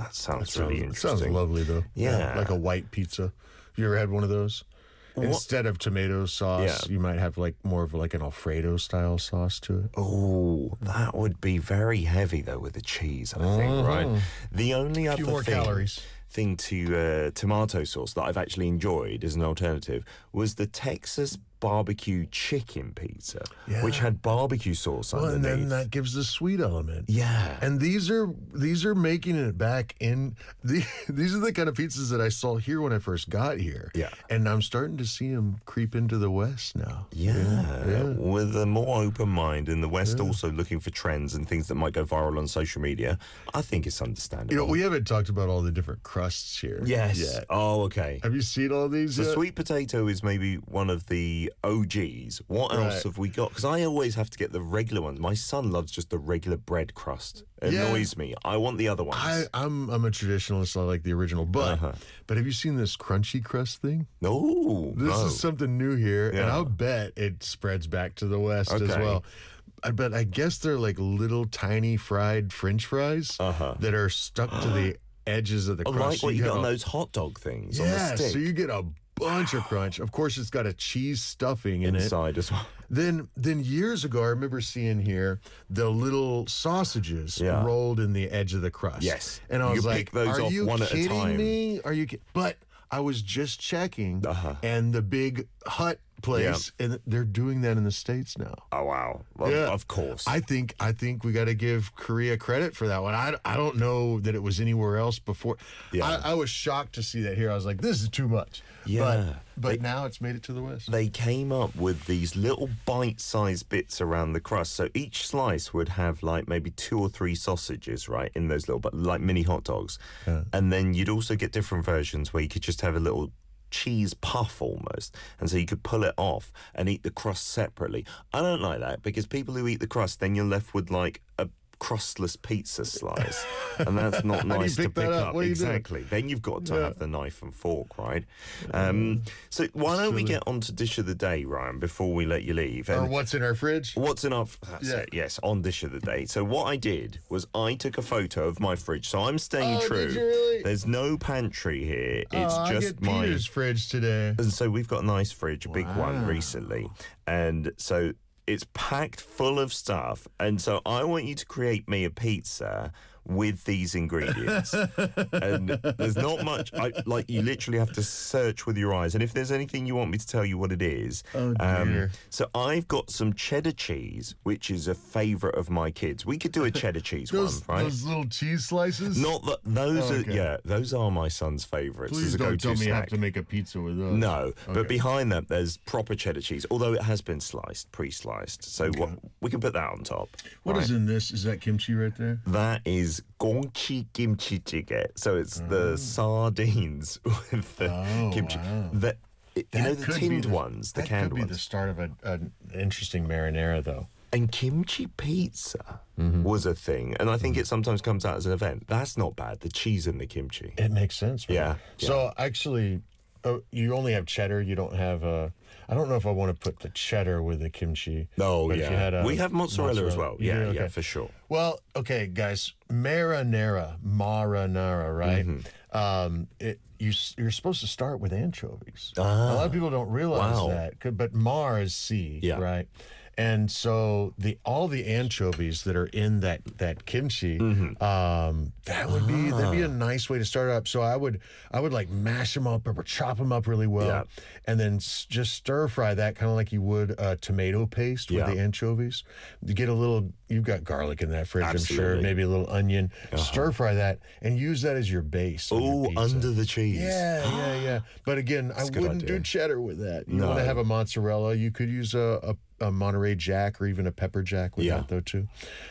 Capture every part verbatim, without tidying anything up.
that sounds That really sounds, interesting. sounds lovely, though. Yeah. Like a white pizza. You ever had one of those? What? Instead of tomato sauce, Yeah. you might have like more of like an Alfredo style sauce to it. Oh, that would be very heavy though with the cheese, I think, Mhm. right? The only A other few more thing, calories. thing to uh, tomato sauce that I've actually enjoyed as an alternative was the Texas barbecue chicken pizza, Yeah. which had barbecue sauce Well, and underneath. then that gives the sweet element. yeah. And these are these are making it back in. The, these are the kind of pizzas that I saw here when I first got here. Yeah. And I'm starting to see them creep into the West now. Yeah, Yeah. with a more open mind in the West, also looking for trends and things that might go viral on social media, I think it's understandable. You know, we haven't talked about all the different crusts here. yes. Yet. Oh, okay. Have you seen all these The yet? sweet potato is maybe one of the O Gs. What else Right. have we got? Because I always have to get the regular ones. My son loves just the regular bread crust. It Yeah. annoys me. I want the other ones. I, I'm I'm a traditionalist. I like the original, but Uh-huh. but have you seen this crunchy crust thing? no, This no. is something new here, and Yeah. I'll bet it spreads back to the West as Okay. well. I bet I guess they're like little tiny fried French fries Uh-huh. that are stuck to the edges of the Oh, crust. like So what you have get on a- those hot dog things on Yeah, the stick so you get a bunch of crunch. Of course, it's got a cheese stuffing in it. inside as well. Then, then years ago, I remember seeing here the little sausages Yeah. rolled in the edge of the crust. Yes. and I You was could like, pick those "Are off you one at a kidding time." me? Are you?" Ki-? But I was just checking, Uh-huh. and the big hut place, and they're doing that in the States now. Oh wow! Well, Yeah. of course. I think I think we got to give Korea credit for that one. I, I don't know that it was anywhere else before. Yeah. I, I was shocked to see that here. I was like, this is too much. Yeah. But, but They- now it's made it to the West. They came up with these little bite-sized bits around the crust. So each slice would have like maybe two or three sausages, right, in those little, but like mini hot dogs. Yeah. And then you'd also get different versions where you could just have a little cheese puff almost, and so you could pull it off and eat the crust separately. I don't like that because people who eat the crust, then you're left with like a crustless pizza slice, and that's not do you nice to pick that pick up? up. What do you do? Exactly. Then you've got to Yeah. have the knife and fork, right? Um, so why don't we silly. get on to dish of the day, Ryan, before we let you leave? Or And what's in our fridge? what's in our that's Yeah. it, yes, on dish of the day. So what I did was I took a photo of my fridge. So I'm staying Oh, true. did you really? There's no pantry here. It's Oh, I just get my Peter's fridge today. and so we've got a nice fridge, a big one Wow. recently. And so it's packed full of stuff. And so I want you to create me a pizza with these ingredients. And there's not much, I, like you literally have to search with your eyes. And if there's anything you want me to tell you what it is. Oh, dear. so I've got some cheddar cheese, which is a favorite of my kids. We could do a cheddar cheese Those, one, right? those little cheese slices? Not that those Okay. are, yeah, those are my son's favorites. Please as a don't go-to tell me you have snack. to make a pizza with those. No, but Okay. behind that there's proper cheddar cheese, although it has been sliced, pre-sliced. So what, we can put that on top. What right? is in this? Is that kimchi right there? That is gongchi kimchi jjigae. So it's the sardines with the Oh, kimchi. wow. That, it- you know the could be tinned the- ones, the that canned could be ones. the start of a, an interesting marinara, though. And kimchi pizza Mm-hmm. was a thing, and I think it sometimes comes out as an event. That's not bad. The cheese in the kimchi. It makes sense. Right? Yeah, So actually, uh, you only have cheddar. You don't have uh I don't know if I want to put the cheddar with the kimchi. Oh but if you yeah, had a we have mozzarella, as well. You Yeah, do? yeah, Okay. for sure. Well, okay, guys, marinara, marinara, right? Mm-hmm. Um, it you s- you're supposed to start with anchovies. Ah. A lot of people don't realize Wow. that, 'cause- but mar is sea, Yeah. right? And so the all the anchovies that are in that that kimchi, Mm-hmm. um, that would be that'd be a Ah. nice way to start up. So I would I would like mash them up or chop them up really well, Yeah. and then s- just stir fry that kind of like you would a tomato paste with Yeah. the anchovies. You get a little. You've got garlic in that fridge, I'm sure. Absolutely. Maybe a little onion. Stir fry that and use that as your base. on your Oh, pizza. under the cheese. Yeah, yeah, yeah. But again, I a good wouldn't idea. do cheddar with that. You No. want to have a mozzarella. You could use a, a, a Monterey Jack or even a pepper jack with Yeah. that, though, too.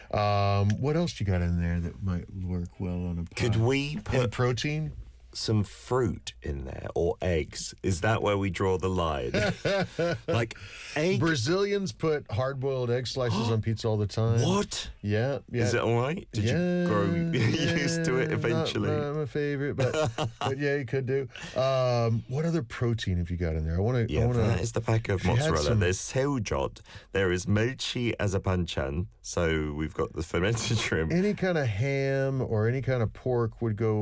Um, what else you got in there that might work well on a pie? Could we And put protein? some fruit in there or eggs? Is that where we draw the line? Like egg? Brazilians put hard-boiled egg slices on pizza all the time. What? Yeah, yeah. Is it all right? Did yeah, you grow yeah, used to it eventually? Not, not my favorite, but but yeah, you could do. Um, what other protein have you got in there? I want to. Yeah, I wanna, that is the pack of if you had mozzarella. some- There's seljod. There is mochi as a panchan. So we've got the fermented shrimp. Any kind of ham or any kind of pork would go